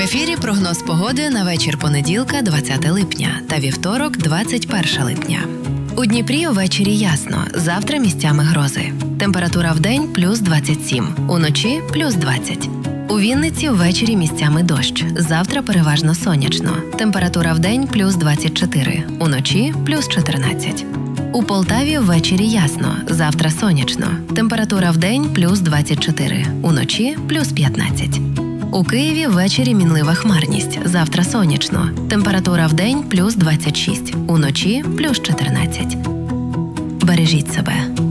ефірі прогноз погоди на вечір понеділка, 20 липня та вівторок, 21 липня. У Дніпрі увечері ясно, завтра місцями грози. Температура вдень – плюс 27, уночі – плюс 20. У Вінниці ввечері місцями дощ, завтра переважно сонячно. Температура вдень – плюс 24, уночі – плюс 14. У Полтаві ввечері ясно, завтра сонячно. Температура вдень – плюс 24, уночі – плюс 15. У Києві ввечері мінлива хмарність, завтра сонячно. Температура вдень – плюс 26, уночі – плюс 14. Бережіть себе.